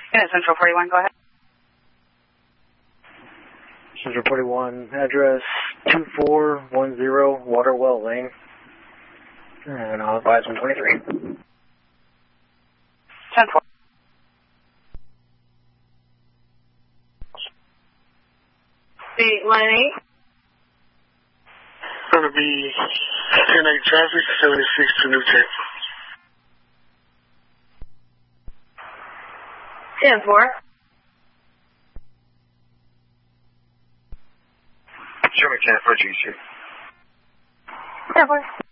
Yeah, Central 41, go ahead. Central 41, address 2410 Waterwell Lane. And I'll advise 123. 10-4. Line 8. It's going to be 10-8 traffic, 76 to New Tech. 10-4. Show me 10 for GC. 10-4.